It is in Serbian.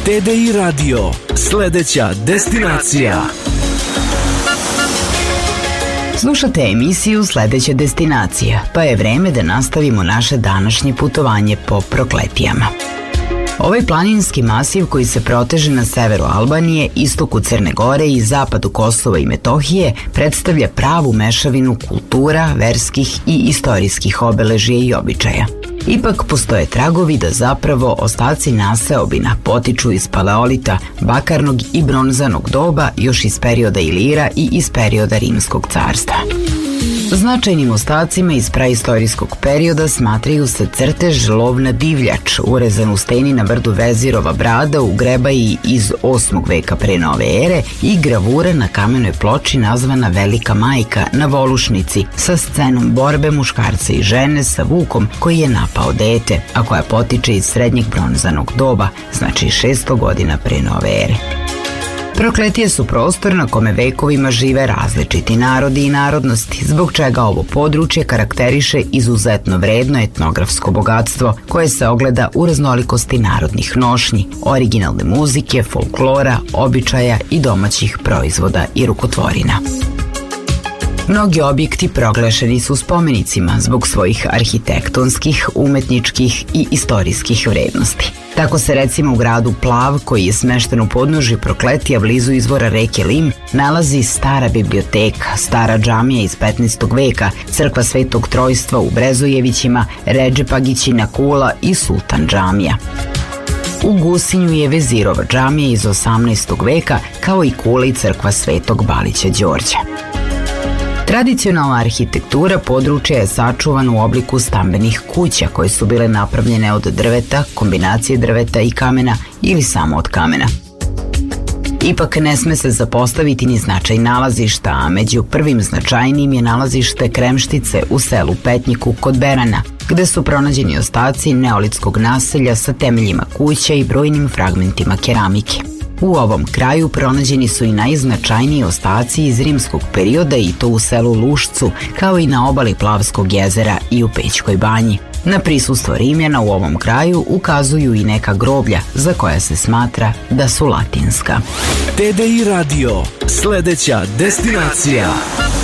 TDI Radio, sledeća destinacija. Slušate emisiju Sledeća destinacija, pa je vreme da nastavimo naše današnje putovanje po Prokletijama. Ovaj planinski masiv koji se proteže na severu Albanije, istoku Crne Gore i zapadu Kosova i Metohije predstavlja pravu mešavinu kultura, verskih i istorijskih obeležja i običaja. Ipak postoje tragovi da zapravo ostaci naseobina potiču iz paleolita, bakarnog i bronzanog doba još iz perioda Ilira i iz perioda Rimskog carstva. Značajnim ostacima iz praistorijskog perioda smatraju se crtež lov na divljač, urezan u steni na brdu Vezirova brada u Grebaji iz 8. veka pre nove ere i gravura na kamenoj ploči nazvana Velika majka na Volušnici sa scenom borbe muškarca i žene sa vukom koji je napao dete, a koja potiče iz srednjeg bronzanog doba, znači 600 godina pre nove ere. Prokletije su prostor na kome vekovima žive različiti narodi i narodnosti, zbog čega ovo područje karakteriše izuzetno vredno etnografsko bogatstvo koje se ogleda u raznolikosti narodnih nošnji, originalne muzike, folklora, običaja i domaćih proizvoda i rukotvorina. Mnogi objekti proglašeni su spomenicima zbog svojih arhitektonskih, umetničkih i istorijskih vrednosti. Tako se recimo u gradu Plav, koji je smešten u podnožju Prokletija blizu izvora reke Lim, nalazi stara biblioteka, stara džamija iz 15. veka, crkva Svetog Trojstva u Brezojevićima, Redžepagićina kula i Sultan džamija. U Gusinju je Vezirova džamija iz 18. veka, kao i kula i crkva Svetog Balića Đorđa. Tradicionalna arhitektura područja je sačuvana u obliku stambenih kuća koje su bile napravljene od drveta, kombinacije drveta i kamena ili samo od kamena. Ipak ne sme se zapostaviti ni značaj nalazišta, a među prvim značajnijim je nalazište Kremštice u selu Petnjiku kod Berana, gde su pronađeni ostaci neolitskog naselja sa temeljima kuća i brojnim fragmentima keramike. U ovom kraju pronađeni su i najznačajniji ostaci iz rimskog perioda i to u selu Lušcu, kao i na obali Plavskog jezera i u Pećkoj banji. Na prisustvo Rimljana u ovom kraju ukazuju i neka groblja za koja se smatra da su latinska. TDI Radio, sledeća destinacija.